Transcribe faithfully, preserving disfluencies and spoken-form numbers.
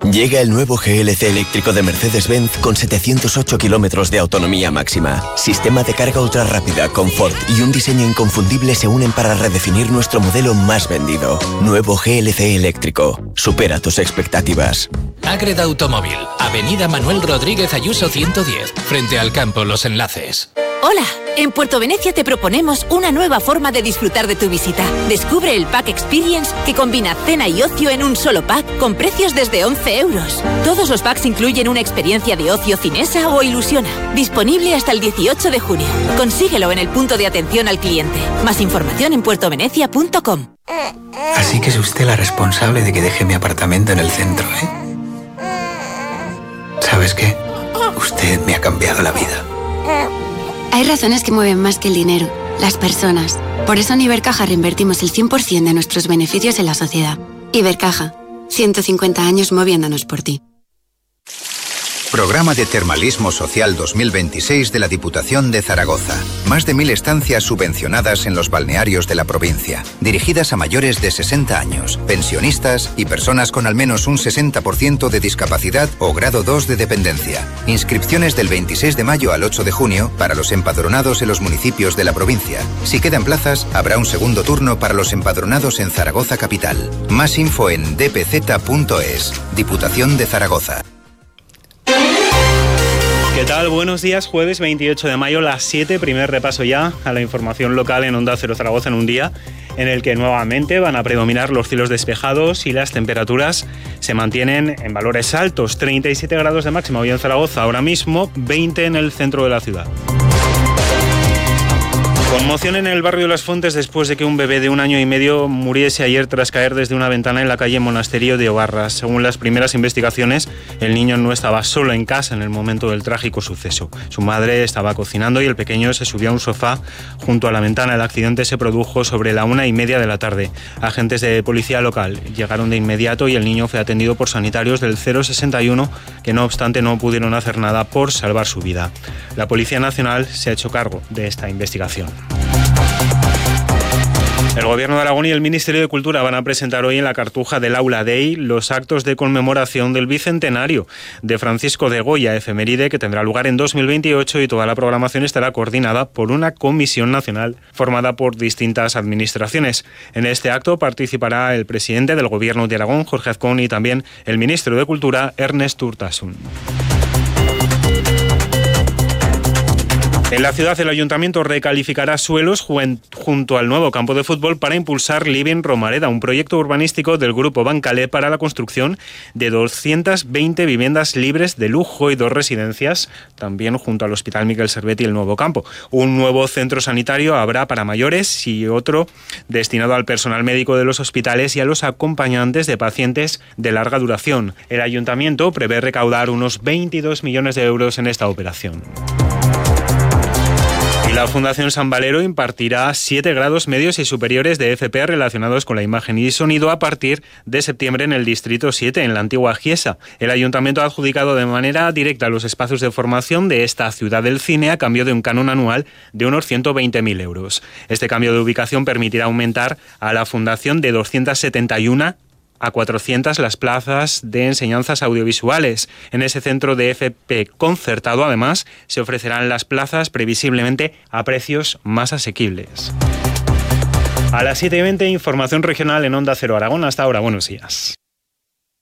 Llega el nuevo G L C eléctrico de Mercedes-Benz con setecientos ocho kilómetros de autonomía máxima. Sistema de carga ultra rápida, confort y un diseño inconfundible se unen para redefinir nuestro modelo más vendido. Nuevo G L C eléctrico. Supera tus expectativas. Ágreda Automóvil, Avenida Manuel Rodríguez Ayuso ciento diez, frente al campo Los Enlaces. Hola, en Puerto Venecia te proponemos una nueva forma de disfrutar de tu visita. Descubre el Pack Experience, que combina cena y ocio en un solo pack con precios desde once euros. Todos los packs incluyen una experiencia de ocio cinesa o ilusiona. Disponible hasta el dieciocho de junio. Consíguelo en el punto de atención al cliente. Más información en puerto venecia punto com. Así que es usted la responsable de que deje mi apartamento en el centro, ¿eh? ¿Sabes qué? Usted me ha cambiado la vida. Hay razones que mueven más que el dinero, las personas. Por eso en Ibercaja reinvertimos el cien por ciento de nuestros beneficios en la sociedad. Ibercaja, ciento cincuenta años moviéndonos por ti. Programa de Termalismo Social dos mil veintiséis de la Diputación de Zaragoza. Más de mil estancias subvencionadas en los balnearios de la provincia, dirigidas a mayores de sesenta años, pensionistas y personas con al menos un sesenta por ciento de discapacidad o grado dos de dependencia. Inscripciones del veintiséis de mayo al ocho de junio para los empadronados en los municipios de la provincia. Si quedan plazas, habrá un segundo turno para los empadronados en Zaragoza capital. Más info en d p z punto es. Diputación de Zaragoza. ¿Qué tal? Buenos días, jueves veintiocho de mayo, las siete, primer repaso ya a la información local en Onda Cero Zaragoza en un día en el que nuevamente van a predominar los cielos despejados y las temperaturas se mantienen en valores altos, treinta y siete grados de máxima hoy en Zaragoza, ahora mismo veinte en el centro de la ciudad. Conmoción en el barrio de Las Fontes después de que un bebé de un año y medio muriese ayer tras caer desde una ventana en la calle Monasterio de Obarras. Según las primeras investigaciones, el niño no estaba solo en casa en el momento del trágico suceso. Su madre estaba cocinando y el pequeño se subió a un sofá junto a la ventana. El accidente se produjo sobre la una y media de la tarde. Agentes de policía local llegaron de inmediato y el niño fue atendido por sanitarios del cero sesenta y uno, que no obstante no pudieron hacer nada por salvar su vida. La Policía Nacional se ha hecho cargo de esta investigación. El Gobierno de Aragón y el Ministerio de Cultura van a presentar hoy en la Cartuja del Aula Dei los actos de conmemoración del bicentenario de Francisco de Goya, efeméride que tendrá lugar en dos mil veintiocho, y toda la programación estará coordinada por una comisión nacional formada por distintas administraciones. En este acto participará el presidente del Gobierno de Aragón, Jorge Azcón, y también el ministro de Cultura, Ernest Urtasun. En la ciudad, el ayuntamiento recalificará suelos junto al nuevo campo de fútbol para impulsar Living Romareda, un proyecto urbanístico del Grupo Bancalé para la construcción de doscientas veinte viviendas libres de lujo y dos residencias, también junto al Hospital Miquel Servet y el nuevo campo. Un nuevo centro sanitario habrá para mayores y otro destinado al personal médico de los hospitales y a los acompañantes de pacientes de larga duración. El ayuntamiento prevé recaudar unos veintidós millones de euros en esta operación. La Fundación San Valero impartirá siete grados medios y superiores de F P relacionados con la imagen y sonido a partir de septiembre en el Distrito siete, en la antigua Giesa. El Ayuntamiento ha adjudicado de manera directa los espacios de formación de esta ciudad del cine a cambio de un canon anual de unos ciento veinte mil euros. Este cambio de ubicación permitirá aumentar a la Fundación de doscientas setenta y una a cuatrocientas las plazas de enseñanzas audiovisuales. En ese centro de F P concertado, además, se ofrecerán las plazas previsiblemente a precios más asequibles. A las siete y veinte, información regional en Onda Cero Aragón. Hasta ahora, buenos días.